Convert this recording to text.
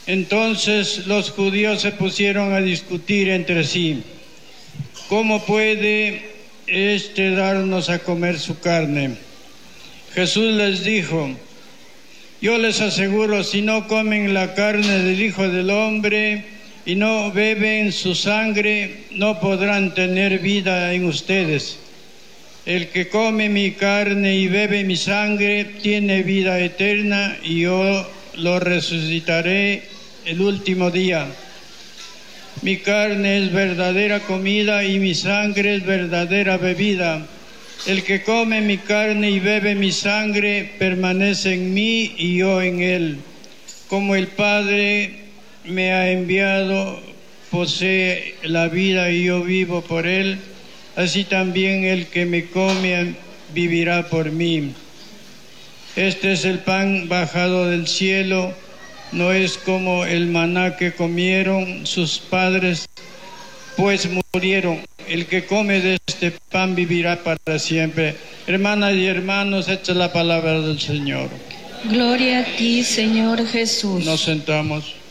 Entonces los judíos se pusieron a discutir entre sí: ¿cómo puede darnos a comer su carne? Jesús les dijo: yo les aseguro, si no comen la carne del Hijo del Hombre y no beben su sangre, no podrán tener vida en ustedes. El que come mi carne y bebe mi sangre tiene vida eterna, y yo lo resucitaré el último día. Mi carne es verdadera comida y mi sangre es verdadera bebida. El que come mi carne y bebe mi sangre permanece en mí y yo en él. Como el Padre me ha enviado, posee la vida y yo vivo por él, así también el que me come vivirá por mí. Este es el pan bajado del cielo, no es como el maná que comieron sus padres, pues murieron. El que come de este pan vivirá para siempre. Hermanas y hermanos, esta es la palabra del Señor. Gloria a ti, Señor Jesús. Nos sentamos.